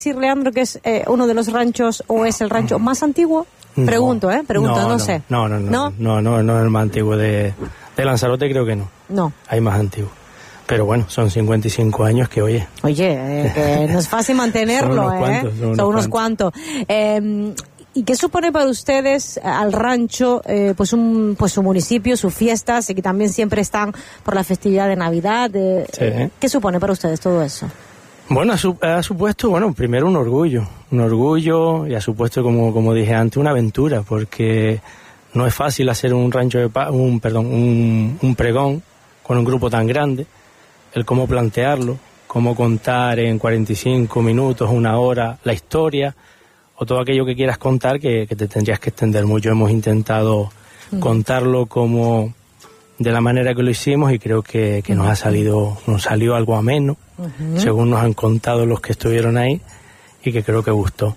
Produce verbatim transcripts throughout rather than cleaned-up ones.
decir, Leandro, que es eh, uno de los ranchos o es el rancho más antiguo? Pregunto, ¿eh? Pregunto, no, no, no sé. No, no, no, no, no, no, no es el más antiguo de, de Lanzarote, creo que no. No. Hay más antiguos. Pero bueno, son cincuenta y cinco años que, oye... Oye, eh, que no es fácil mantenerlo, son unos ¿eh? Cuantos, son unos, son unos cuantos. cuantos. Eh, ¿Y qué supone para ustedes al rancho, eh, pues un pues su municipio, sus fiestas, y que también siempre están por la festividad de Navidad? De, sí. eh, ¿Qué supone para ustedes todo eso? Bueno, ha, ha supuesto, bueno, primero un orgullo, un orgullo y ha supuesto, como, como dije antes, una aventura, porque no es fácil hacer un rancho de paz, un, perdón, un, un pregón con un grupo tan grande, el cómo plantearlo, cómo contar en cuarenta y cinco minutos, una hora, la historia, o todo aquello que quieras contar que, que te tendrías que extender mucho. Hemos intentado mm. contarlo como de la manera que lo hicimos y creo que, que nos ha salido, nos salió algo ameno, uh-huh. según nos han contado los que estuvieron ahí, y que creo que gustó.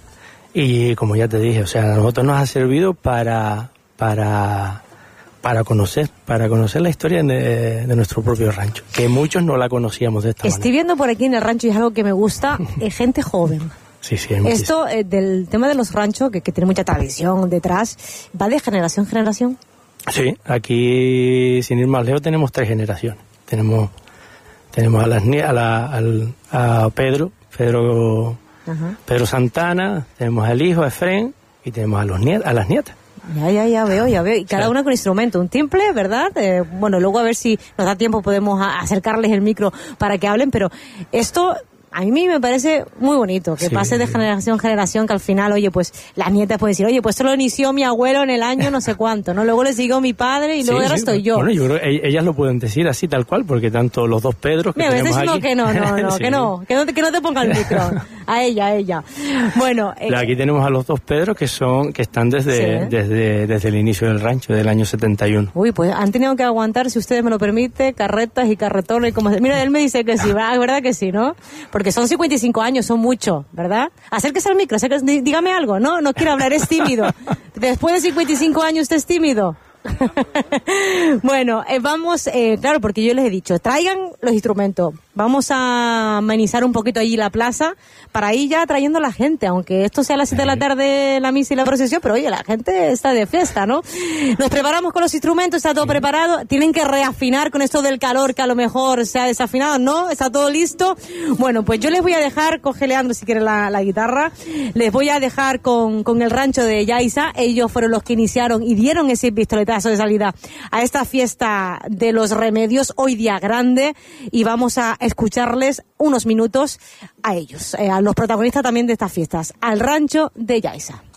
Y como ya te dije, o sea, a nosotros nos ha servido para, para, para conocer, para conocer la historia de, de nuestro propio rancho, que muchos no la conocíamos de esta Estoy manera. Estoy viendo por aquí en el rancho, y es algo que me gusta, eh, gente joven. Sí, sí, Esto eh, del tema de los ranchos, que, que tiene mucha tradición detrás, ¿va de generación en generación? Sí, aquí, sin ir más lejos, tenemos tres generaciones. Tenemos tenemos a, las, a, la, al, a Pedro, Pedro, uh-huh. Pedro Santana, tenemos al hijo, a Efren, y tenemos a, los niet, a las nietas. Ya, ya, ya veo, ya veo. Y cada una con instrumento, un timple, ¿verdad? Eh, bueno, luego a ver si nos da tiempo, podemos a, acercarles el micro para que hablen, pero esto... A mí me parece muy bonito que sí, pase de generación en generación, que al final, oye, pues las nietas pueden decir, oye, pues esto lo inició mi abuelo en el año no sé cuánto, ¿no? Luego le siguió mi padre y sí, luego ahora sí, estoy yo. Bueno, yo creo que ellas lo pueden decir así, tal cual, porque tanto los dos Pedros que Mira, tenemos aquí... que no, no, no, sí. que no, que no, que no te ponga el micro. A ella, a ella. Bueno... Eh, aquí tenemos a los dos Pedros que son que están desde, sí. desde, desde el inicio del rancho, del año setenta y uno. Uy, pues han tenido que aguantar, si ustedes me lo permiten, carretas y carretones. Como... Mira, él me dice que sí, ¿verdad? ¿verdad que sí, no? Porque son cincuenta y cinco años, son mucho, ¿verdad? Acérquese al micro, acérquese, dígame algo, ¿no? No quiere hablar, es tímido. Después de cincuenta y cinco años, ¿usted es tímido? Bueno, eh, vamos, eh, claro, porque yo les he dicho, traigan los instrumentos, vamos a amenizar un poquito allí la plaza para ir ya trayendo a la gente, aunque esto sea a las siete de la tarde la misa y la procesión, pero oye, la gente está de fiesta, ¿no? Nos preparamos con los instrumentos, está todo preparado, tienen que reafinar con esto del calor que a lo mejor se ha desafinado, ¿no? Está todo listo. Bueno, pues yo les voy a dejar, coge Leandro si quiere la, la guitarra, les voy a dejar con, con el rancho de Yaiza. Ellos fueron los que iniciaron y dieron ese pistoletazo de salida a esta fiesta de los remedios, hoy día grande, y vamos a escucharles unos minutos a ellos, eh, a los protagonistas también de estas fiestas, al rancho de Yaiza.